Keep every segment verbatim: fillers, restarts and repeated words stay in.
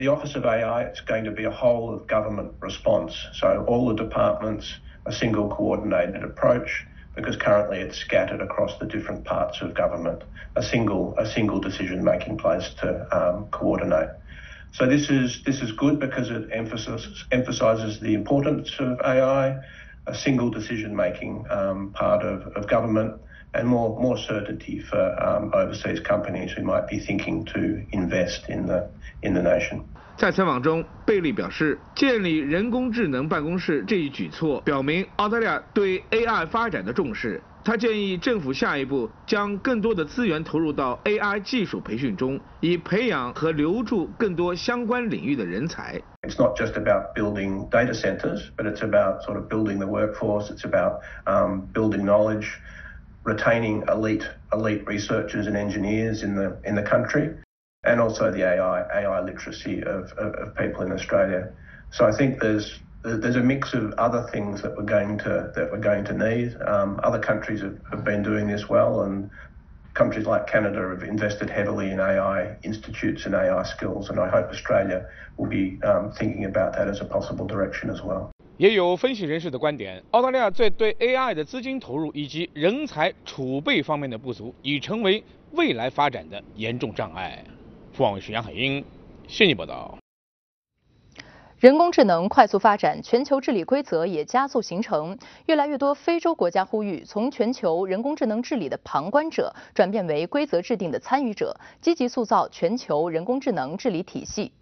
The Office of A I is going to be a whole of government response. So all the departments, a single coordinated approach, because currently it's scattered across the different parts of government, a single a single decision-making place to um, coordinate. So this is this is good because it emphasizes emphasizes the importance of A I, a single decision-making um, part of, of government, and more more certainty for um, overseas companies who might be thinking to invest in the in the nation. 在采访中，贝利表示，建立人工智能办公室这一举措表明澳大利亚对 A I 发展的重视。他建议政府下一步将更多的资源投入到 A I 技术培训中，以培养和留住更多相关领域的人才。 It's not just about building data centers, but it's about sort of building the workforce. It's about um, building knowledge, retaining elite elite researchers and engineers in the in the country. And also the A I A I literacy of, of, of people in Australia. So I think there's there's a mix of other things that we're going to that we're going to need. Um, other countries have, have been doing this well, and countries like Canada have invested heavily in A I institutes and A I skills. And I hope Australia will be um, thinking about that as a possible direction as well. 也有分析人士的观点，澳大利亚在对 A I 的资金投入以及人才储备方面的不足，已成为未来发展的严重障碍。凤凰卫视杨海英悉尼报道。 人工智能快速发展，全球治理规则也加速形成。越来越多非洲国家呼吁从全球人工智能治理的旁观者转变为规则制定的参与者，积极塑造全球人工智能治理体系。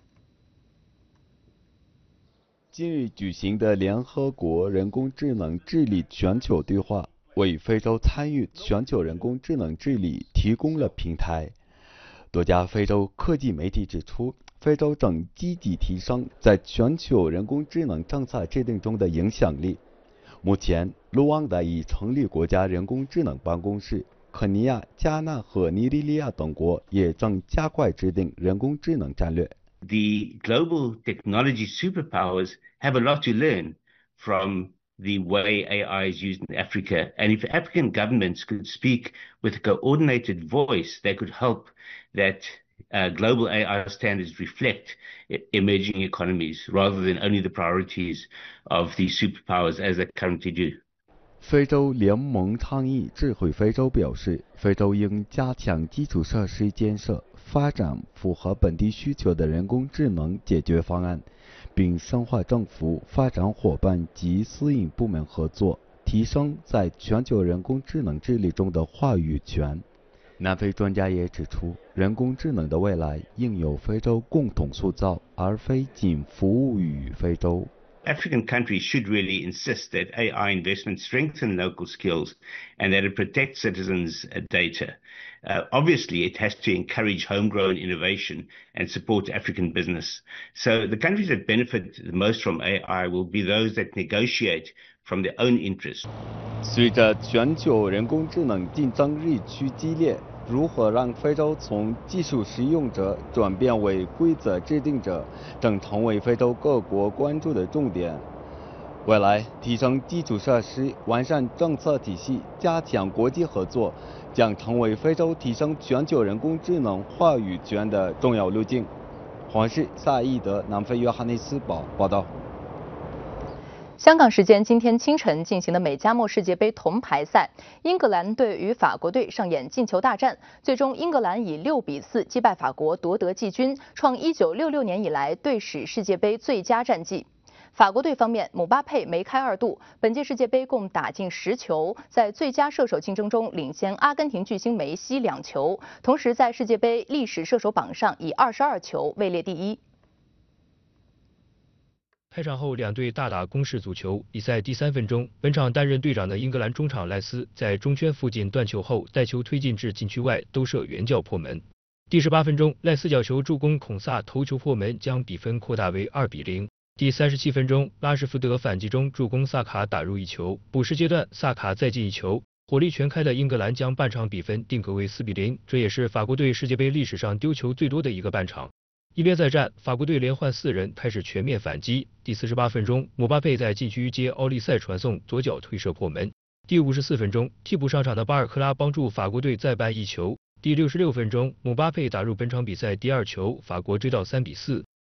近日举行的联合国人工智能治理全球对话，为非洲参与全球人工智能治理提供了平台。多家非洲科技媒体指出，非洲正积极提升在全球人工智能政策制定中的影响力。目前，卢旺达已成立国家人工智能办公室，肯尼亚、加纳和尼日利亚等国也正加快制定人工智能战略。 The global technology superpowers have a lot to learn from the way A I is used in Africa. And if African governments could speak with a coordinated voice, they could help that uh, global A I standards reflect emerging economies rather than only the priorities of these superpowers as they currently do. 非洲联盟倡议智慧非洲表示，非洲应加强基础设施建设，发展符合本地需求的人工智能解决方案，并深化政府、发展伙伴及私营部门合作，提升在全球人工智能治理中的话语权。南非专家也指出，人工智能的未来应由非洲共同塑造，而非仅服务于非洲。 African countries should really insist that A I investment strengthen local skills and that it protects citizens' data. Uh, obviously, it has to encourage homegrown innovation and support African business. So the countries that benefit the most from A I will be those that negotiate from their own interests. 随着全球人工智能竞争日趋激烈，如何让非洲从技术使用者转变为规则制定者，正成为非洲各国关注的重点。未来，提升基础设施、完善政策体系、加强国际合作，将成为非洲提升全球人工智能话语权的重要路径。黄氏萨义德南非约翰内斯堡报道。 香港时间今天清晨进行的美加墨世界杯铜牌赛，英格兰队与法国队上演进球大战，最终英格兰以六比四击败法国，夺得季军，创一九六六年以来队史世界杯最佳战绩。法国队方面，姆巴佩梅开二度，本届世界杯共打进十球，在最佳射手竞争中领先阿根廷巨星梅西两球，同时在世界杯历史射手榜上以二十二球位列第一。 开场后，两队大打攻势足球。比赛第三分钟，本场担任队长的英格兰中场赖斯在中圈附近断球后，带球推进至禁区外，兜射远角破门。第十八分钟，赖斯角球助攻孔萨头球破门，将比分扩大为二比零。第三十七分钟，拉什福德反击中助攻萨卡打入一球。补时阶段，萨卡再进一球，火力全开的英格兰将半场比分定格为四比零，这也是法国队世界杯历史上丢球最多的一个半场。一边再战，法国队连换四人，开始全面反击。第四十八分钟，姆巴佩在禁区接奥利塞传送，左脚推射破门。第五十四分钟，替补上场的巴尔克拉帮助法国队再扳一球。 第六十六分钟，姆巴佩打入本场比赛第二球，法国追到三比四。